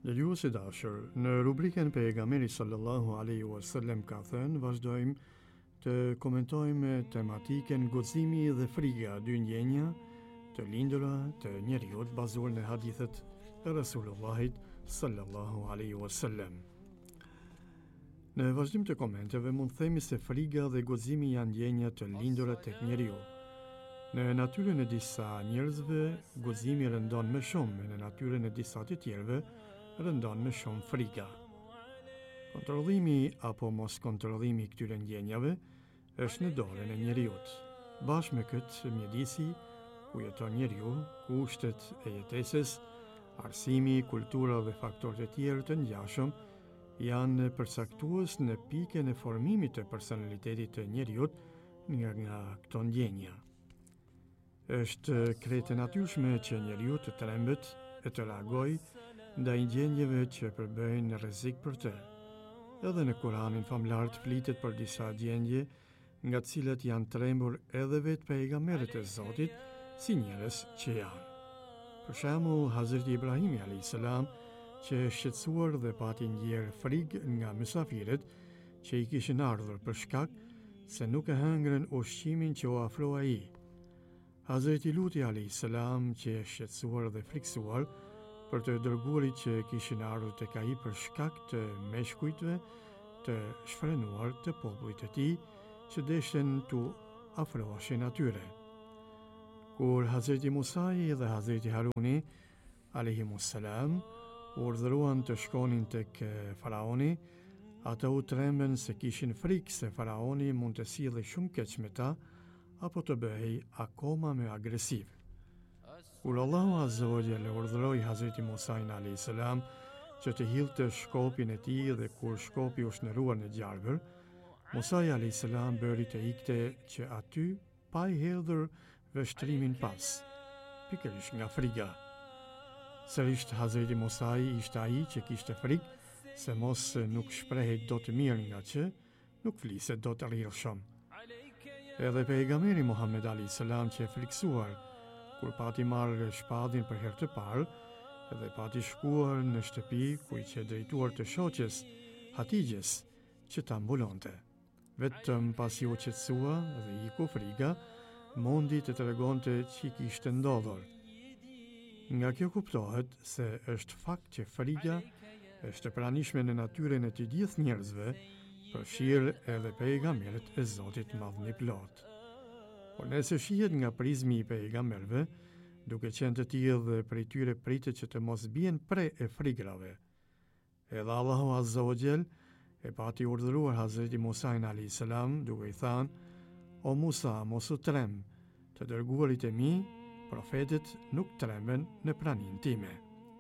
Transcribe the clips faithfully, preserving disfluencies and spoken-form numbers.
Dëgjuesi dashur, në rubrikën pejgamberi sallallahu alaihi wasallam ka thënë, vazhdojmë të komentojmë tematikën guximi dhe friga, dy ndjenja të lindura të njeriut bazuar në hadithet e Rasulullahit sallallahu alaihi wasallam. Në vazhdim të komenteve mund të themi se friga dhe guximi janë ndjenja të lindura tek njeriu. Në natyrën e disa njerëzve, guximi rëndon më shumë, në natyrën e disa të tjerëve rëndon më shumë friga. Kontrollimi apo mos kontrollimi i këtyre ndjenjave është në dorën e njeriut. Bashkë me këtë mjedisi ku jeton njeriu, kushtet e jetesës, arsimi, kultura dhe faktorët e tjerë të ngjashëm janë përcaktues në pikën e formimit të personalitetit të njeriut nga nga këto ndjenja. Është krejtë e natyrshme që njeriu të trembet e të reagojë ndaj ndjenjave që përbëjnë rrezik për të. Edhe në Kuranin famlar flitet për disa gjendje nga të cilat janë trembur edhe vetë pejgamberët e Zotit si njerëz që janë. Për shembull, Hazreti Ibrahimi alayhis salam, që është shqetësuar dhe pati ndjerë frikë nga mysafirët që i kishin ardhur për shkak se nuk e hëngrën ushqimin që u ofroi ai. Hazreti Luti alayhis salam, që është shqetësuar dhe frikësuar për të dërguarit që kishin ardhur tek ai për shkak të meshkujtve të shfrenuar të popullit të tij që deshin t'u afroheshin atyre. Kur Hazreti Musai dhe Hazreti Haruni alayhimus salam urdhëruan të shkonin tek faraoni, ata u trembën se kishin frikë se faraoni mund të sillej shumë keq me ta apo të bëhej akoma më agresiv. Kur Allahu Azza wa Jalla urdhëroi Hazreti Musa alayhis salam që të hillte shkopin e tij dhe kur shkopi u shndërua në gjargër, Musa alayhis salam bëri të ikte që aty pa i hedhur vështrimin pas, pikërisht nga friga. Sërish Hazreti Musa ishte ai që kishte frikë se mos nuk shprehej dot mirë nga që nuk fliset dot rrjedhshëm. Edhe pejgamberi Muhammed alayhis salam që e friksuar kur pati marrë shpadhin për herë të parë dhe pati shkuar në shtëpi ku i që drejtuar të shoqes Hatijës që ta mbulonte. Vetëm pasi u qetësua dhe iku friga, mundi të tregonte që i kishte ndodhur. Nga kjo kuptohet se është fakt që friga është e pranishme në natyrën e të gjithë njerëzve, përfshirë edhe pejgamberët e Zotit madhniplot. Por nëse shihet nga prizmi i pejgamberëve, duke qenë të tillë dhe prej tyre pritet që të mos bien pre e frigrave. Edhe Allahu Azza wa Jall e pati urdhëruar Hazreti Musa alayhis salam duke i thënë: "O Musa, mos u tremb, të dërguarit e mi, profetët nuk tremben në praninë time."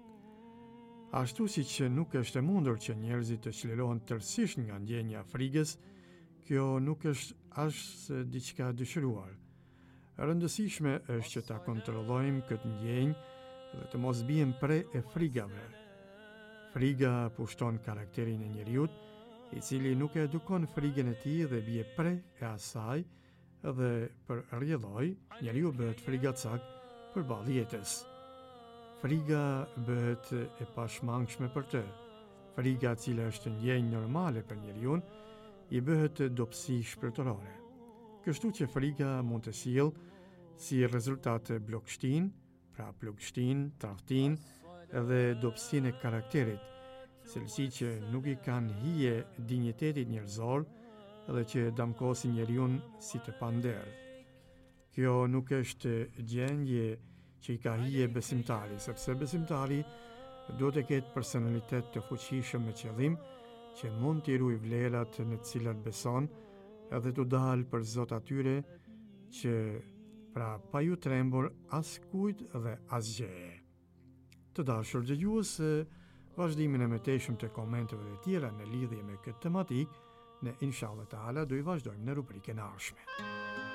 Ashtu siç nuk është e mundur që njerëzit të çlirohen tërësisht nga ndjenja frigës, kjo nuk është as diçka dëshiruar. Rëndësishme është që ta kontrollojmë këtë ndjenjë dhe të mos bijmë pre e frigave. Friga pushton karakterin e njeriut, i cili nuk e edukon frigën e tij dhe bie pre e asaj dhe për rrjedhoj, njeriu bëhet frigacak përballë jetës. Friga bëhet e pashmangshme për të. Friga, e cila është ndjenjë normale për njeriu, i bëhet dobësi shpirtërore. Kështu që friga mund të sjellë si rezultat blokshtin, pra plagështin, tradhtin edhe dobësinë e karakterit, cilësi që nuk i kanë hije dinjitetit njerëzor dhe që damkosin njeriu si të pander. Kjo nuk është gjendje që i ka hije besimtari, sepse besimtari duhet të ketë personalitet të fuqishëm me qëllim që mund t'i ruaj vlerat në të cilat beson edhe t'u dalë për Zot atyre që pra pa ju trembur as kujt dhe as gjë. Të dashur dëgjues, vazhdimin e mëtejshëm të komenteve të tjera në lidhje me këtë tematik, ne inshallah taala do i vazhdojmë në rubrikën e ardhshme.